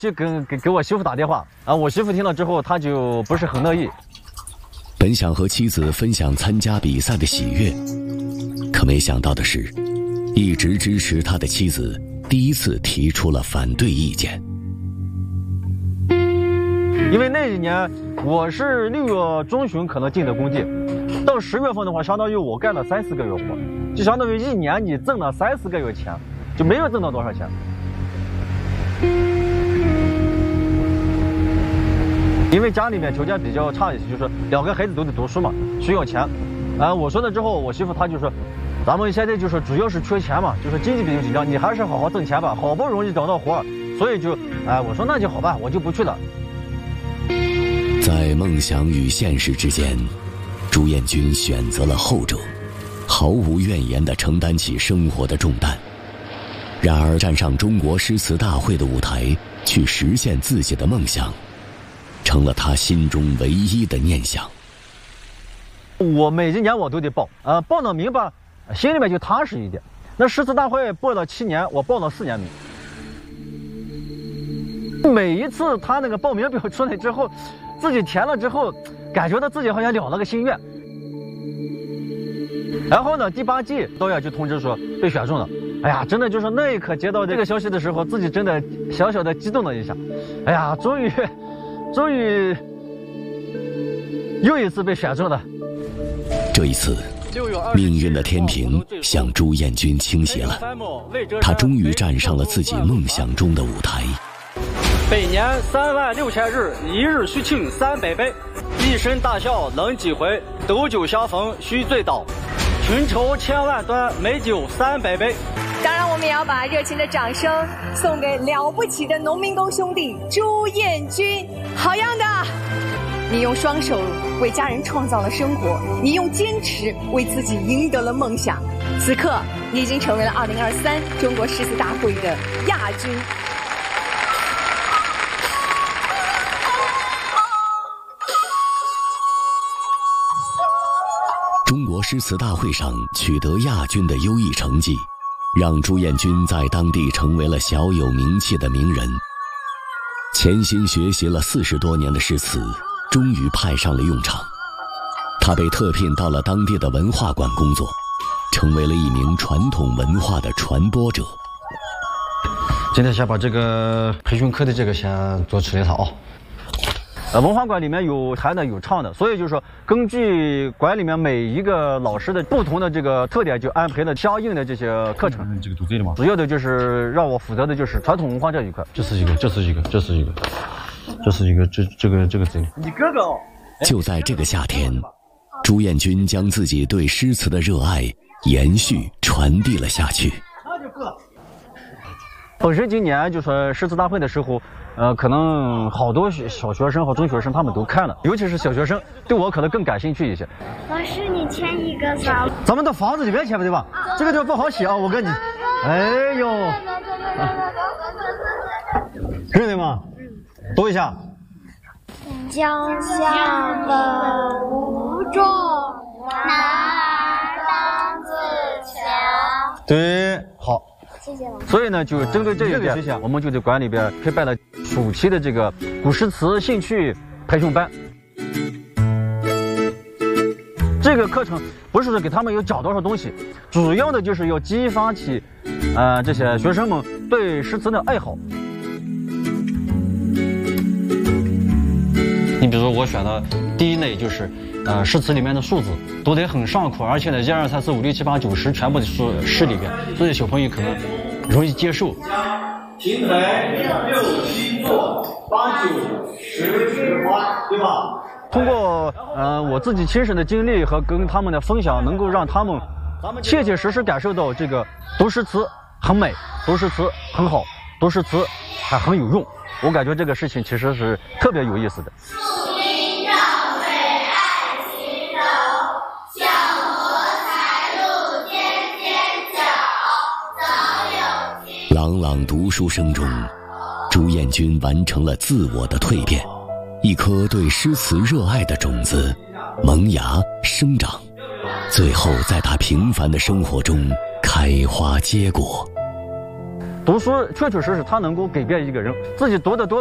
就给我媳妇打电话啊，我媳妇听了之后，她就不是很乐意。 本想和妻子分享参加比赛的喜悦，可没想到的是，一直支持他的妻子第一次提出了反对意见。 因为那一年我是6月中旬可能进的工地，到10月份的话，相当于我干了3、4个月活，就相当于一年你挣了3、4个月钱，就没有挣到多少钱。因为家里面条件比较差一些，就是2个孩子都得读书嘛，需要钱。我说了之后，我媳妇她就说，咱们现在就是主要是缺钱嘛，就是经济比较紧张，你还是好好挣钱吧，好不容易找到活，所以就，我说那就好吧，我就不去了。 在梦想与现实之间，朱彦军选择了后者，毫无怨言地承担起生活的重担。然而站上中国诗词大会的舞台，去实现自己的梦想，成了他心中唯一的念想。 我每一年我都得报，报了名吧，心里面就踏实一点。那诗词大会报了7年，我报了4年名。每一次他那个报名表出来之后，自己填了之后，感觉到自己好像了了个心愿。然后呢，第8季导演就通知说被选中了。哎呀，真的就是那一刻接到这个消息的时候，自己真的小小的激动了一下。哎呀，终于又一次被选中了。 这一次，命运的天平向朱彦军倾斜了，他终于站上了自己梦想中的舞台。 百年36000日，一日须庆300杯。一生大笑能几回？斗酒相逢须醉倒。群筹千万端，美酒300杯。 当然，我们也要把热情的掌声送给了不起的农民工兄弟朱彦军。好样的！你用双手为家人创造了生活，你用坚持为自己赢得了梦想。此刻，你已经成为了2023中国诗词大会的亚军。 中国诗词大会上取得亚军的优异成绩，让朱彦军在当地成为了小有名气的名人。潜心学习了40多年的诗词，终于派上了用场。他被特聘到了当地的文化馆工作，成为了一名传统文化的传播者。 今天先把这个培训课的这个先做出来一套啊。文化馆里面有弹的有唱的，所以就是说根据馆里面每一个老师的不同的这个特点，就安排了相应的这些课程。 这个读对了吗？ 主要的就是让我负责的就是传统文化这一块。 这是一个对。 你哥哥哦。 就在这个夏天，朱彦军将自己对诗词的热爱延续传递了下去。 本身今年就说诗词大会的时候，可能好多小学生和中学生他们都看了，尤其是小学生，对我可能更感兴趣一些。 老师，你签一个吧。 咱们到房子里面签吧，对吧？这个地方不好写啊，我跟你。哎呦，认得吗？读一下。 江夏本无重，男儿当自强。 对，好。 谢谢老师。 所以呢，就针对这一点，我们就在馆里边开办了暑期的这个古诗词兴趣培训班。这个课程不是说给他们有讲多少东西，主要的就是要激发起，这些学生们对诗词的爱好。你比如说，我选的第一类就是，诗词里面的数字都得很上口，而且呢，1、2、3、4、5、6、7、8、9、10全部的诗里边，所以小朋友可能容易接受。 亭台6、7坐8、9、10枝花，对吧？ 通过我自己亲身的经历和跟他们的分享，能够让他们切切实实感受到这个读诗词很美，读诗词很好，读诗词还很有用。我感觉这个事情其实是特别有意思的。 朗朗读书声中，朱彦军完成了自我的蜕变，一颗对诗词热爱的种子萌芽生长，最后在他平凡的生活中开花结果。 读书确确实实它能够改变一个人，自己读得多。